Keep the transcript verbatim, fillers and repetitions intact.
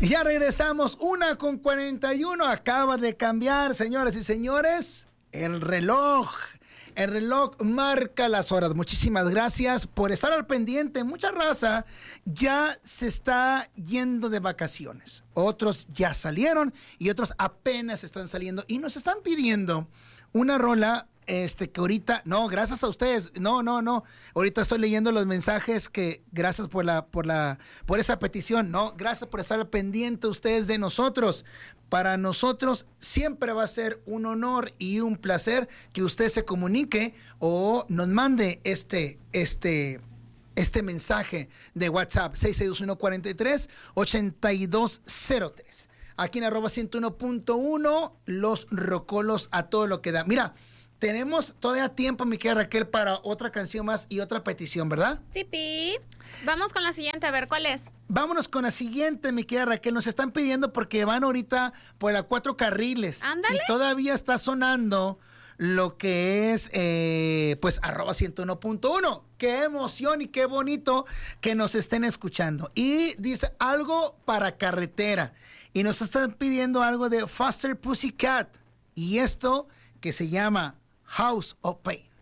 Ya regresamos, una con cuarenta y uno. Acaba de cambiar, señoras y señores, el reloj. El reloj marca las horas. Muchísimas gracias por estar al pendiente. Mucha raza ya se está yendo de vacaciones. Otros ya salieron y otros apenas están saliendo. Y nos están pidiendo una rola este, que ahorita... No, gracias a ustedes. No, no, no. Ahorita estoy leyendo los mensajes que... Gracias por la, por la, por esa petición. No, gracias por estar al pendiente ustedes de nosotros. Para nosotros siempre va a ser un honor y un placer que usted se comunique o nos mande este, este, este mensaje de WhatsApp seis seis dos uno, cuatro tres, ocho dos cero tres. Aquí en arroba ciento uno punto uno, Los Rocolos a todo lo que da. Mira, tenemos todavía tiempo, mi querida Raquel, para otra canción más y otra petición, ¿verdad? Sí, pi. Vamos con la siguiente, a ver, ¿cuál es? Vámonos con la siguiente, mi querida Raquel. Nos están pidiendo porque van ahorita por la cuatro carriles. Ándale. Y todavía está sonando lo que es, eh, pues, arroba ciento uno punto uno. Qué emoción y qué bonito que nos estén escuchando. Y dice algo para carretera. Y nos están pidiendo algo de Faster Pussycat. Y esto que se llama House of Pain.